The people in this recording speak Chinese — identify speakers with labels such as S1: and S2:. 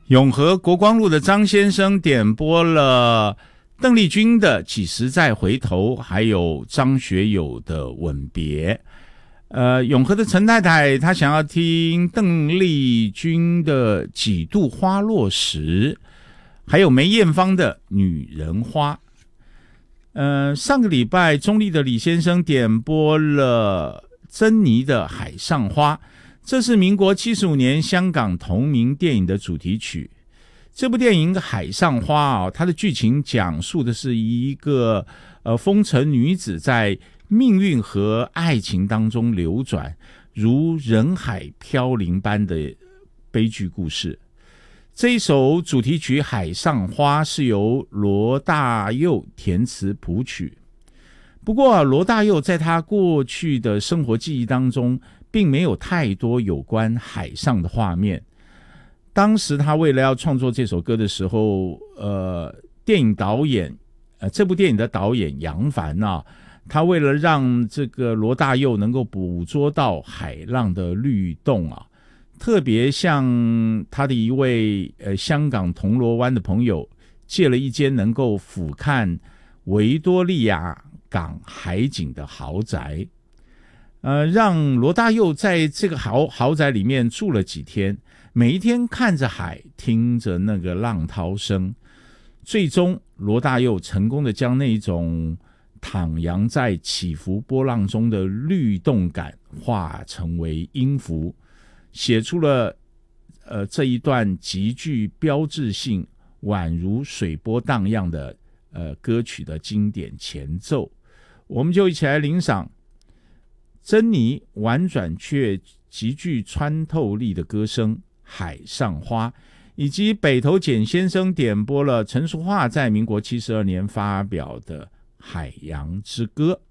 S1: 永和国光路的张先生点播了邓丽君的《几时再回头》，还有张学友的《吻别》。永和的陈太太她想要听邓丽君的《几度花落时》，还有梅艳芳的《女人花》。上个礼拜中立的李先生点播了珍妮的《海上花》，这是民国75年香港同名电影的主题曲。这部电影《海上花》它的剧情讲述的是一个风尘女子在命运和爱情当中流转，如人海飘零般的悲剧故事。这一首主题曲《海上花》是由罗大佑填词谱曲。不过罗大佑在他过去的生活记忆当中并没有太多有关海上的画面。当时他为了要创作这首歌的时候，电影导演这部电影的导演杨凡他为了让这个罗大佑能够捕捉到海浪的律动特别向他的一位香港铜锣湾的朋友借了一间能够俯瞰维多利亚港海景的豪宅，让罗大佑在这个豪宅里面住了几天，每一天看着海，听着那个浪涛声，最终罗大佑成功的将那种徜徉在起伏波浪中的律动感化成为音符，写出了这一段极具标志性宛如水波荡漾的歌曲的经典前奏。我们就一起来领赏珍妮婉转却极具穿透力的歌声《海上花》，以及北投简先生点播了陈淑桦在民国72年发表的《海洋之歌》。